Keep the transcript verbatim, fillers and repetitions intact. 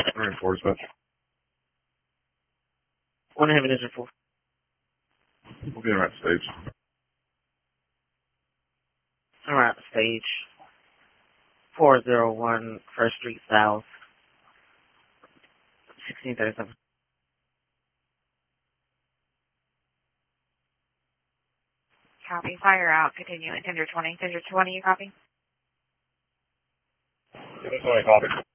Reinforcement. One heaven is full. We'll be around stage. Around stage. four oh one First Street South. sixteen thirty-seven. Copy. Fire out. Continue at Tender twenty. Tender twenty, you copy? Tender twenty, copy.